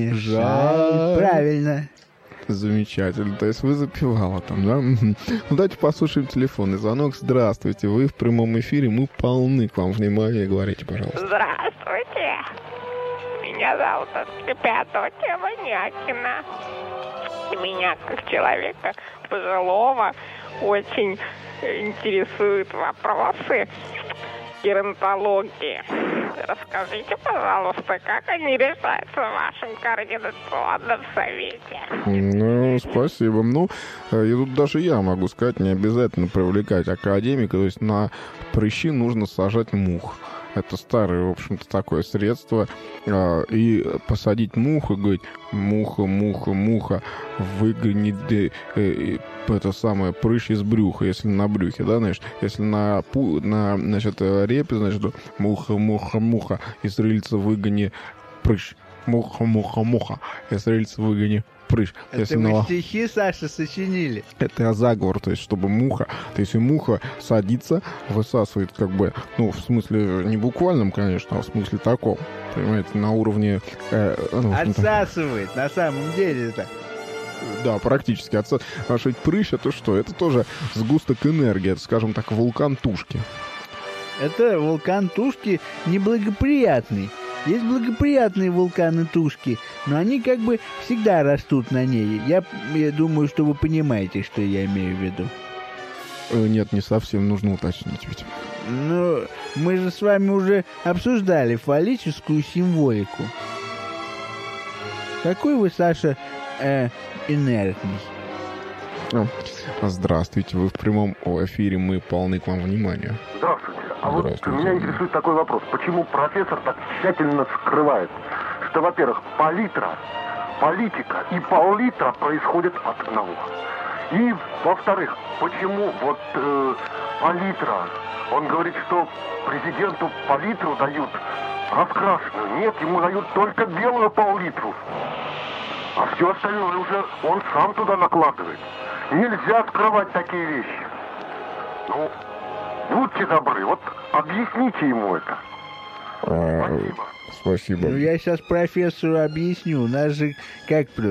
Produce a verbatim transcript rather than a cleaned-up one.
Жаль. Правильно. Замечательно. То есть вы запевала там, да? Ну, давайте послушаем телефонный звонок. Здравствуйте, вы в прямом эфире, мы полны к вам внимания. Говорите, пожалуйста. Здравствуйте. Меня зовут Пятотия Ванякина. Меня, как человека пожилого, очень интересуют вопросы геронтологии. Расскажите, пожалуйста, как они решаются в вашем координационном совете? Ну, спасибо. Ну, и тут даже я могу сказать, не обязательно привлекать академика. То есть на прыщи нужно сажать мух. Это старое, в общем-то, такое средство. И посадить муху, говорить, муха, муха, муха, выгони это самое прыщ из брюха, если на брюхе, да, значит, если на, на значит, репе, значит, муха, муха, муха, из рыльца выгони прыщ. Муха, муха, муха, из рыльца выгони прыщ. Это если вы на... стихи, Саша, сочинили? Это заговор, то есть, чтобы муха, то есть, и муха садится, высасывает, как бы, ну, в смысле, не буквальном, конечно, а в смысле таком, понимаете, на уровне... Э, ну, Отсасывает, на самом деле это. Да, практически. Отсасывает. Потому что прыщ, это что? Это тоже сгусток энергии, это, скажем так, вулкан Тушки. Это вулкан Тушки неблагоприятный. Есть благоприятные вулканы Тушки, но они как бы всегда растут на ней. Я, я думаю, что вы понимаете, что я имею в виду. Нет, не совсем, нужно уточнить ведь. Ну, мы же с вами уже обсуждали фаллическую символику. Какой вы, Саша, э, инертный. Ну, здравствуйте, вы в прямом эфире, мы полны к вам внимания. Здравствуйте. А вот меня интересует такой вопрос. Почему профессор так тщательно скрывает, что, во-первых, палитра, политика и пол-литра происходят от одного. И, во-вторых, почему вот э, палитра, он говорит, что президенту палитру дают раскрашенную. Нет, ему дают только белую пол-литру. А все остальное уже он сам туда накладывает. Нельзя скрывать такие вещи. Ну, будьте добры, вот объясните ему это. А, Спасибо. Спасибо. Ну, я сейчас профессору объясню. У нас же как